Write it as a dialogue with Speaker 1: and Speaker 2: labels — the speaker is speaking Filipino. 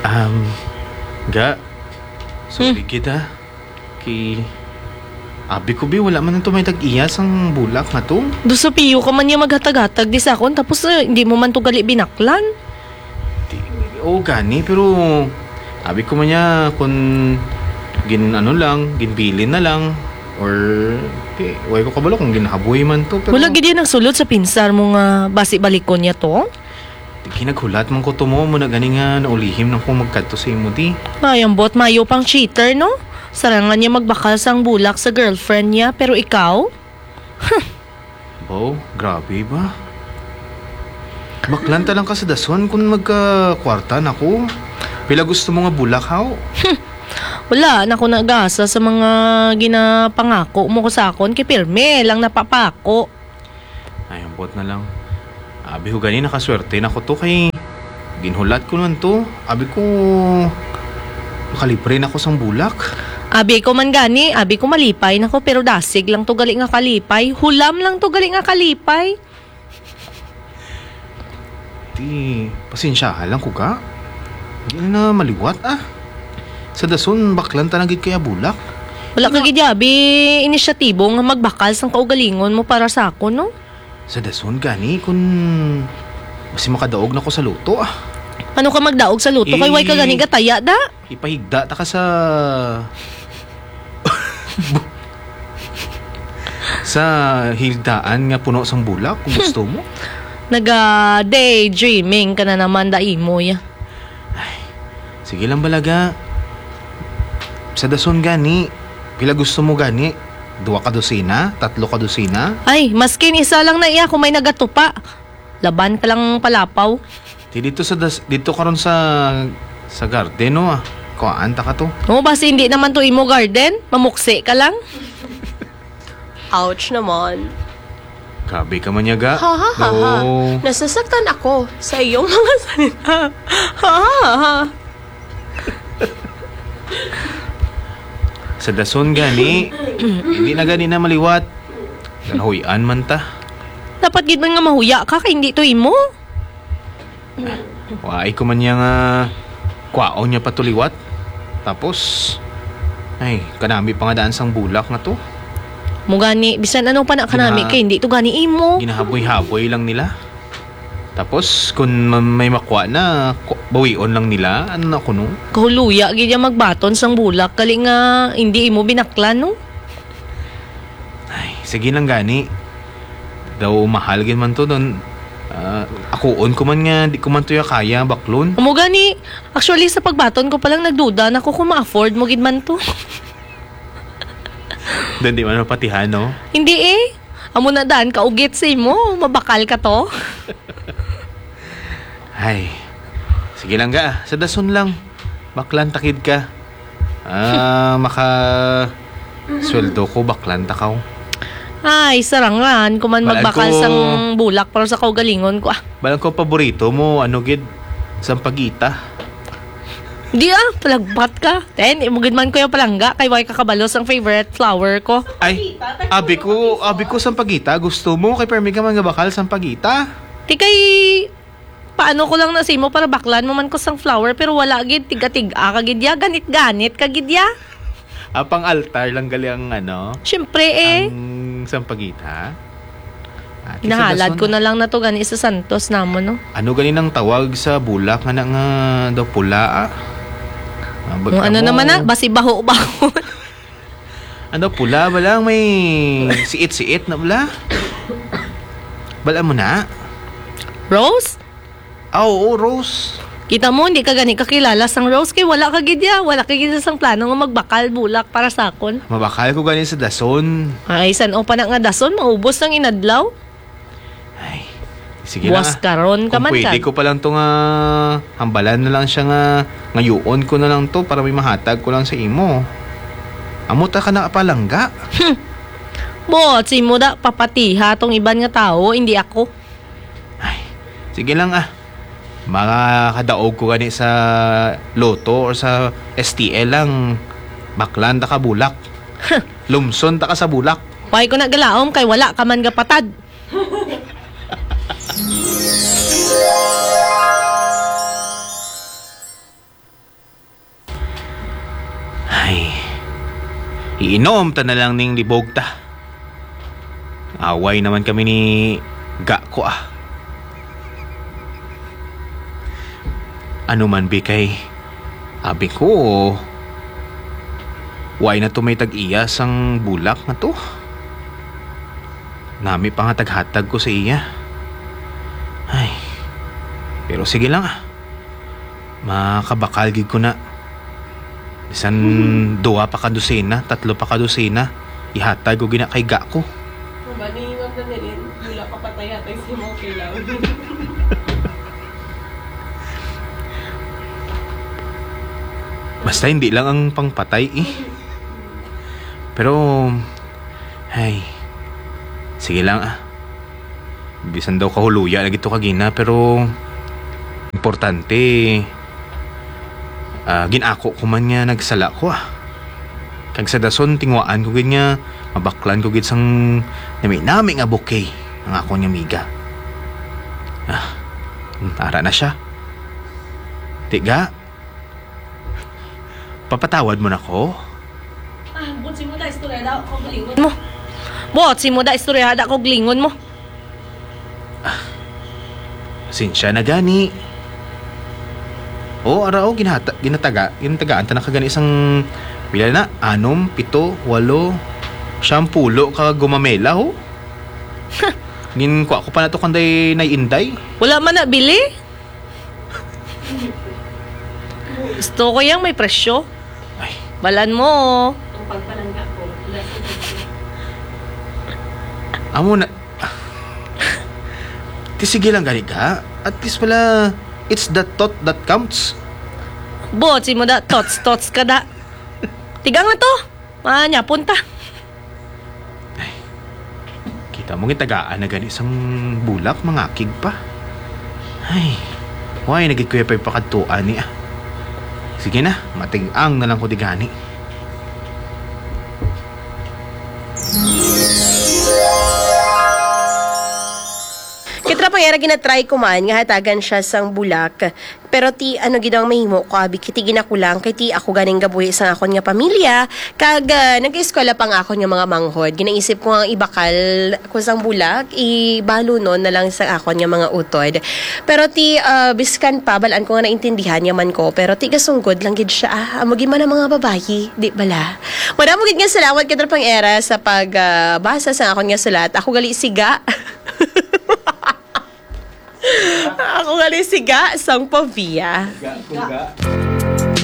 Speaker 1: Um, Ga, sorry kita. Abi ko bi, wala man ito may tag-iyas ang bulak na to.
Speaker 2: Do sa piyo ka man niya maghatag-hatag di sa akon, tapos hindi mo man to gali binaklan.
Speaker 1: Oo, gani, pero abi ko man niya kung ginbilin na lang, or way ko kabalo kung ginahaboy man to. Pero
Speaker 2: Wala gid yan ang sulod sa pinsar mo nga basi balikon niya to.
Speaker 1: ginaghulat man ko to mo na gani nga naulihim na kung magkadto sa imo di.
Speaker 2: Ay, ang bot mayo pang cheater, no? Sarangan niya magbakal sang bulak sa girlfriend niya, pero ikaw?
Speaker 1: Bo, grabe ba? Baklanta lang ka sa dason kung magka-kwarta na ko. Pila gusto mo nga bulak, haw?
Speaker 2: Wala na ako nag-asa sa mga ginapangako mo ko sa akon, kay pirme lang napapako.
Speaker 1: Ay, ambot na lang. Abi ko gani nakaswerte na ko to kay ginhulat ko nun to. Abi ko makalibre na ko sang bulak.
Speaker 2: Abi ko man gani, abi ko malipay nako, pero dasig lang to gali nga kalipay. Hulam lang to gali nga kalipay.
Speaker 1: Di, pasensyahan lang ko ka. Hindi na maliwat Sa dason, baklan tanagid kaya bulak.
Speaker 2: Wala ka gid abi inisyatibo nga magbakal sang kaugalingon mo para sa ako, no?
Speaker 1: Sa dason gani kung basi makadaog na ko sa luto
Speaker 2: Ano ka magdaog sa luto? Kay way ka gani gataya da?
Speaker 1: Ipahigda ta ka sa sa hildaan nga puno sang bulak kung gusto mo.
Speaker 2: Naga-daydreaming ka na naman da imoy.
Speaker 1: Sige lang balaga. Sa dason gani, pila gusto mo gani? 2 ka dosina? 3 ka dosina?
Speaker 2: Ay, maskin isa lang na iya kung may nagatupa. Laban ka lang palapaw.
Speaker 1: Dito karon sa garden no Kuhaan ta ka to.
Speaker 2: Oo, basi hindi naman to imo garden. Mamukse ka lang.
Speaker 3: Ouch naman.
Speaker 1: Grabe ka man yaga.
Speaker 3: Ha ha ha ha.
Speaker 1: No.
Speaker 3: Nasasaktan ako sa iyong mga salita. Ha ha ha.
Speaker 1: Sa dason gani, hindi na gani na maliwat. Ganahuyan man ta.
Speaker 2: Dapat gid man nga mahuya ka kay hindi to imo.
Speaker 1: Waay ko man niya nga kwaon niya patuliwat. Tapos, ay, kanami pa nga daan sang bulak nga to.
Speaker 2: Mo gani, bisan ano pa na kanami kay hindi to gani imo.
Speaker 1: Ginahaboy-haboy lang nila. Tapos, kung may makwa na, bawion lang nila. Ano na kuno?
Speaker 2: Kahuluya gid ya magbaton sang bulak kali nga hindi imo binaklan, no?
Speaker 1: Ay, sige lang gani. Daw mahal gin man to doon. Akuon ko man nga, di ko man to ya kaya, baklon.
Speaker 2: Mo gani, actually sa pagbaton ko palang nagduda na ko kung ma-afford mo gid man to.
Speaker 1: Doon di man mapatihan, no?
Speaker 2: Hindi eh. Amo na daan ka ugit sa imo, mabakal ka to.
Speaker 1: Ay, sige lang ga, sa dason lang. Baklan takid ka. Sweldo ko, baklan takaw.
Speaker 2: Ay, sarangan kuman magbakal sang bulak para sa kaugalingon ko.
Speaker 1: Balang ko paborito mo, ano gid, sampagita.
Speaker 2: Di palagbat ka. Ten, imugid man ko yung palangga kay way kakabalos ang favorite flower ko.
Speaker 1: Ay, abi ko sampagita. Gusto mo kay permi ka man nga bakal sampagita?
Speaker 2: Di kay paano ko lang nasimo para baklan mo man ko sang flower pero wala gid tiga-tiga ka gid ya, ganit-ganit ka gid ya.
Speaker 1: Pang altar lang gali ang ano?
Speaker 2: Syempre eh.
Speaker 1: Ang sampagita.
Speaker 2: Nahalad ko na lang na to gani sa Santos namo, no?
Speaker 1: Ano gani nang tawag sa bulak nga nga daw pula
Speaker 2: ano naman basi baho-baho.
Speaker 1: Ano pula ba lang may siit-siit na bala? Bala mo na?
Speaker 2: Rose?
Speaker 1: Oo, Rose.
Speaker 2: Kita mo, hindi ka gani kakilala sang Rose kay wala ka gid ya. Wala ka gid sang plano nga magbakal bulak para sa akon.
Speaker 1: Mabakal ko gani sa dason.
Speaker 2: Ay, san-o pa na nga dason, maubos ng inadlaw.
Speaker 1: Ay, sige lang.
Speaker 2: Buwas karon ka man ka.
Speaker 1: Pwede ko pa lang to nga hambalan na lang siya nga ngayuon ko na lang to para may mahatag ko lang sa imo. Amuta ka na palangga.
Speaker 2: Bot, si mo da papatiha tong iban nga tao, hindi ako.
Speaker 1: Ay, sige lang Mga kadaog ko gani sa loto or sa STL lang. Baklan ta ka bulak. Lumson ta ka sa bulak.
Speaker 2: Pay ko na galaom kay wala ka man gapatad.
Speaker 1: Iinom ta na lang ning libog ta. Away naman kami ni ga ko Ano man bi kay abi ko, why na to may tag-iya sang bulak na to? Nami pa nga taghatag ko sa iya. Ay, pero sige lang makabakal gid ko na. Bisan 2 pa ka dosena, 3 pa ka dosena, ihatag ko gina kay ga ko.
Speaker 3: Ba ni Ma'am Danilin, wala pa patay-atay si Mong Kilaw.
Speaker 1: Basta hindi lang ang pangpatay Pero, ay, sige lang Bisan daw kahuluya na gito kagina, pero importante, ginako ko man nga nagsala ko Kag sa dason, tingwaan ko ganya, mabaklan ko gid sang nami nga bouquet ang ako niya miga. Ara na siya. Tiga, papatawad mo na ko?
Speaker 2: Botsi mo da istoryada kog lingon mo. Botsi mo da istoryada kog lingon mo.
Speaker 1: Sinsya na gani. Araw, ginatagaan ta na kagani isang pila na, 6, 7, 8, 10 ka gumamela Ngin ko pa na to kanday naiinday.
Speaker 2: Wala man na bili. Gusto ko yang may presyo.
Speaker 1: Ay,
Speaker 2: Balan mo.
Speaker 3: Ang pagpalangga ko,
Speaker 1: amo na. Sige lang gani ka. At least pala, it's the thought that counts.
Speaker 2: Botsi mo da, tots ka da. Tiga nga to. Anya, punta.
Speaker 1: Kita mo tagaan na gani isang bulak, mangakig pa. Ay, why nagit ko yung pakatuan ni Sige na, mating-ang na lang ko di gani.
Speaker 3: Kitra pang era ginatry ko man, nga hatagan siya sang bulak. Pero ti, gidang mahimo ko, abi, kiti ginakulang, kay ti ako ganing gabuhi sa akon nga pamilya, kag nag-eskwela pang akon nga mga manghod. Ginaisip ko nga ibakal ko sang bulak, ibalo nun na lang sa akon nga mga utod. Pero ti, biskan pa, balaan ko nga naintindihan yaman ko, pero ti gasunggod lang gid siya, amagin man ang mga babayi, di bala. Wala mo gid nga salamat kitra pang era sa pagbasa sa akon nga sulat. Ako gali siga. Ako gali siga sang pavia.
Speaker 1: Kuga.